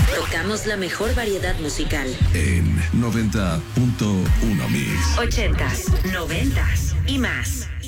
Tocamos la mejor variedad musical. En 90.1 Mix. 80s, 90s y más.